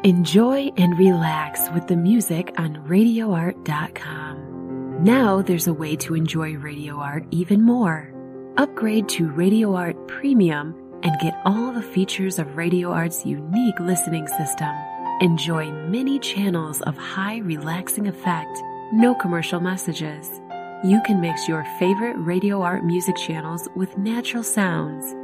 Enjoy and relax with the music on RadioArt.com. Now there's a way to enjoy Radio Art even more. Upgrade to Radio Art Premium and get all the features of Radio Art's unique listening system. Enjoy many channels of high relaxing effect, no commercial messages. You can mix your favorite Radio Art music channels with natural sounds